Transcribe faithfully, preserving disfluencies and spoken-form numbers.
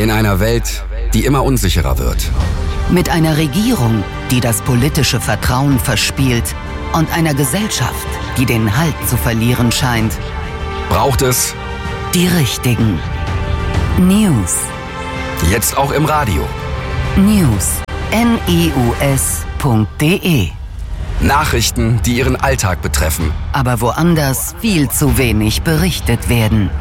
In einer Welt, die immer unsicherer wird. Mit einer Regierung, die das politische Vertrauen verspielt und einer Gesellschaft, die den Halt zu verlieren scheint, Braucht es die richtigen News. jetzt auch im Radio. News. N E U S Punkt D E. Nachrichten, die Ihren Alltag betreffen. Aber woanders viel zu wenig berichtet werden.